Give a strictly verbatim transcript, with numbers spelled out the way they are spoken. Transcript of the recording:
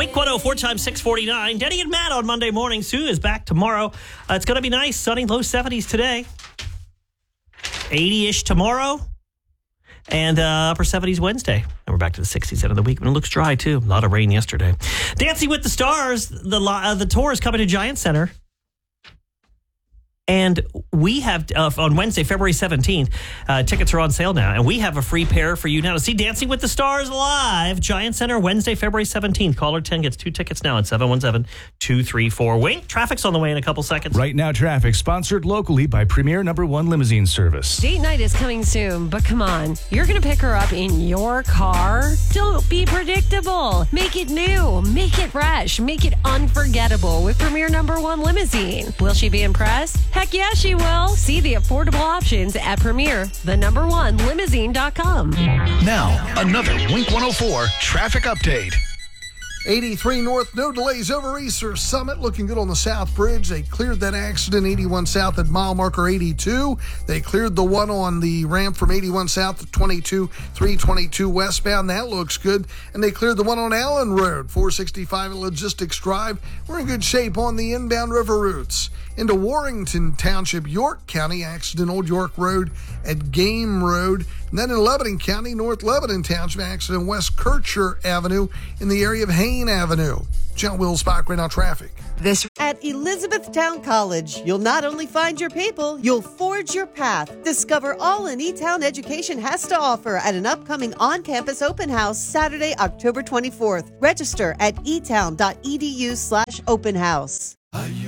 Wink one oh four times six forty-nine. Denny and Matt on Monday morning. Sue is back tomorrow. Uh, it's going to be nice. Sunny, low seventies today. eighty-ish tomorrow. And uh, upper seventies Wednesday. And we're back to the sixties end of the week. And it looks dry, too. A lot of rain yesterday. Dancing with the Stars. The, uh, the tour is coming to Giant Center. And we have, uh, on Wednesday, February seventeenth, uh, tickets are on sale now. And we have a free pair for you now to see Dancing with the Stars live. Giant Center, Wednesday, February seventeenth. Caller ten gets two tickets now at seven one seven, two three four, wink. Traffic's on the way in a couple seconds. Right now, traffic sponsored locally by Premier Number One Limousine Service. Date night is coming soon, but come on. You're going to pick her up in your car? Don't be predictable. Make it new. Make it fresh. Make it unforgettable with Premier Number One Limousine. Will she be impressed? Heck yeah, she will. See the affordable options at Premier, the number one limousine dot com. Now, another Wink one oh four traffic update. eighty-three north, no delays over Easter Summit. Looking good on the South Bridge. They cleared that accident eighty-one south at mile marker eighty-two. They cleared the one on the ramp from eighty-one south to twenty-two, three twenty-two westbound. That looks good. And they cleared the one on Allen Road, four sixty-five at Logistics Drive. We're in good shape on the inbound river routes. Into Warrington Township, York County, accident Old York Road at Game Road. And then in Lebanon County, North Lebanon Township, accident West Kircher Avenue in the area of Hain Avenue. John Will Spock right now traffic. This At Elizabethtown College, you'll not only find your people, you'll forge your path. Discover all an E-Town education has to offer at an upcoming on-campus open house Saturday, October twenty-fourth. Register at etown dot e d u slash open house.